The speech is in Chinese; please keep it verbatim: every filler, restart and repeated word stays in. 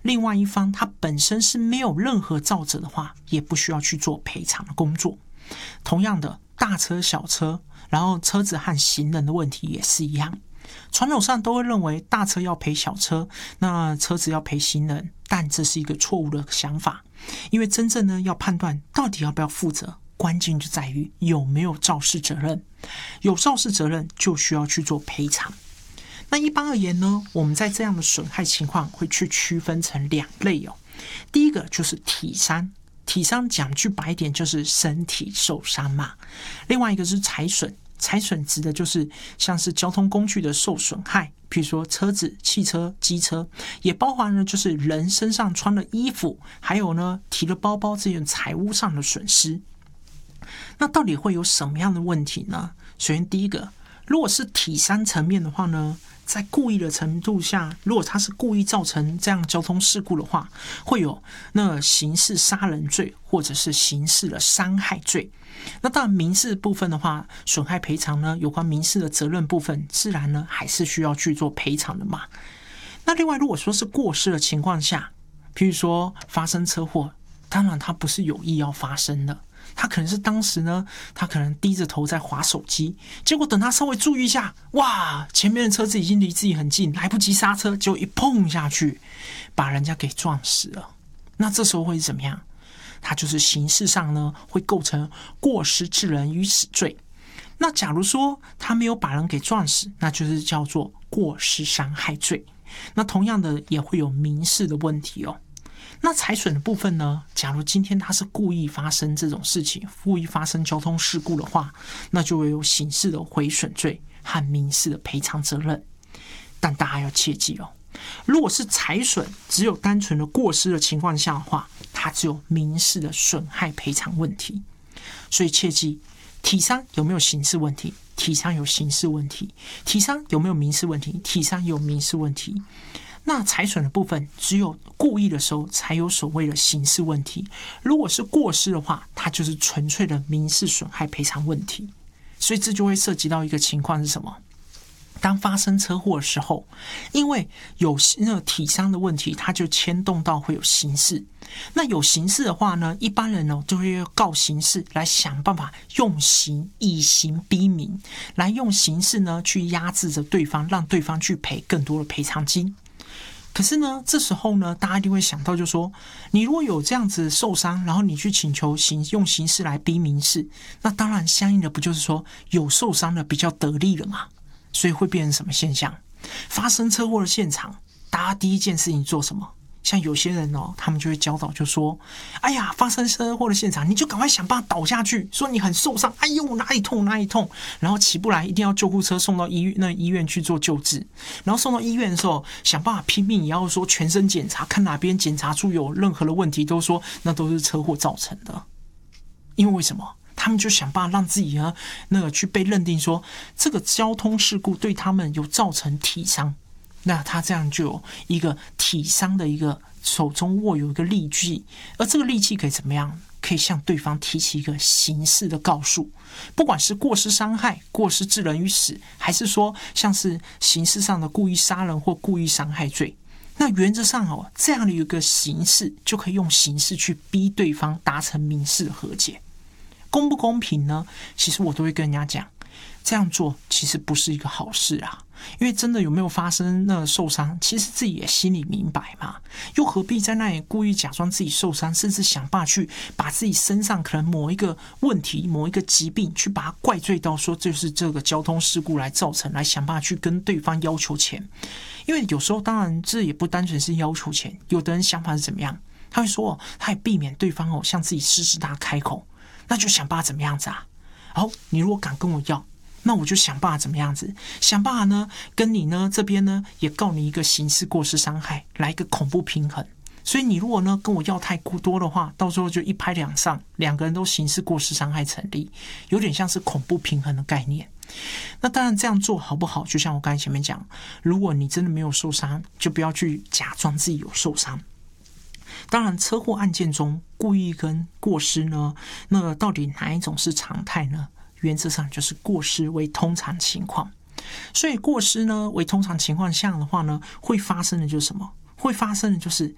另外一方他本身是没有任何肇责的话，也不需要去做赔偿的工作。同样的，大车小车，然后车子和行人的问题也是一样。传统上都会认为大车要赔小车，那车子要赔行人，但这是一个错误的想法。因为真正呢要判断到底要不要负责，关键就在于有没有肇事责任。有肇事责任就需要去做赔偿。那一般而言呢，我们在这样的损害情况会去区分成两类哦。第一个就是体伤，体伤讲句白一点就是身体受伤嘛。另外一个是财损，财损指的就是像是交通工具的受损害，比如说车子、汽车、机车，也包含了就是人身上穿的衣服，还有呢提了包包这种财物上的损失。那到底会有什么样的问题呢？首先第一个，如果是体伤层面的话呢，在故意的程度下，如果他是故意造成这样交通事故的话，会有那刑事杀人罪或者是刑事的伤害罪。那当然民事部分的话，损害赔偿呢，有关民事的责任部分，自然呢还是需要去做赔偿的嘛。那另外如果说是过失的情况下，譬如说发生车祸，当然他不是有意要发生的，他可能是当时呢，他可能低着头在滑手机，结果等他稍微注意一下，哇，前面的车子已经离自己很近，来不及刹车，就一碰下去，把人家给撞死了。那这时候会怎么样？他就是刑事上呢会构成过失致人于死罪。那假如说他没有把人给撞死，那就是叫做过失伤害罪。那同样的也会有民事的问题哦。那财损的部分呢，假如今天他是故意发生这种事情，故意发生交通事故的话，那就会有刑事的毁损罪和民事的赔偿责任。但大家要切记哦，如果是财损只有单纯的过失的情况下的话，它只有民事的损害赔偿问题。所以切记，体伤有没有刑事问题？体伤有刑事问题。体伤有没有民事问题？体伤有民事问题。那财损的部分，只有故意的时候才有所谓的刑事问题。如果是过失的话，它就是纯粹的民事损害赔偿问题。所以这就会涉及到一个情况是什么？当发生车祸的时候，因为有那个体伤的问题，它就牵动到会有刑事。那有刑事的话呢，一般人呢就会告刑事来想办法用刑以刑逼民，来用刑事呢去压制着对方，让对方去赔更多的赔偿金。可是呢，这时候呢，大家一定会想到，就说你如果有这样子受伤，然后你去请求刑用刑事来逼民事，那当然相应的不就是说有受伤的比较得利了嘛？所以会变成什么现象？发生车祸的现场，大家第一件事情做什么？像有些人哦，他们就会教导，就说：“哎呀，发生车祸的现场，你就赶快想办法倒下去，说你很受伤，哎呦哪里痛哪里痛，然后起不来，一定要救护车送到医院那医院去做救治。然后送到医院的时候，想办法拼命也要说全身检查，看哪边检查出有任何的问题，都说那都是车祸造成的。因为为什么？”他们就想办法让自己呢，那个去被认定说这个交通事故对他们有造成体伤，那他这样就有一个体伤的一个手中握有一个利器，而这个利器可以怎么样？可以向对方提起一个刑事的告诉，不管是过失伤害、过失致人于死，还是说像是刑事上的故意杀人或故意伤害罪。那原则上哦，这样的一个形式就可以用刑事去逼对方达成民事和解。公不公平呢？其实我都会跟人家讲，这样做其实不是一个好事啊。因为真的有没有发生那个受伤，其实自己也心里明白嘛，又何必在那里故意假装自己受伤，甚至想办法去把自己身上可能某一个问题、某一个疾病，去把它怪罪到说就是这个交通事故来造成，来想办法去跟对方要求钱。因为有时候当然这也不单纯是要求钱，有的人想法是怎么样？他会说，他也避免对方哦向自己狮子大开口。那就想办法怎么样子啊？好，你如果敢跟我要，那我就想办法怎么样子？想办法呢，跟你呢这边呢也告你一个刑事过失伤害，来一个恐怖平衡。所以你如果呢跟我要太多的话，到时候就一拍两散，两个人都刑事过失伤害成立，有点像是恐怖平衡的概念。那当然这样做好不好？就像我刚才前面讲，如果你真的没有受伤，就不要去假装自己有受伤。当然，车祸案件中故意跟过失呢，那到底哪一种是常态呢？原则上就是过失为通常情况。所以过失呢为通常情况下的话呢，会发生的就是什么？会发生的就是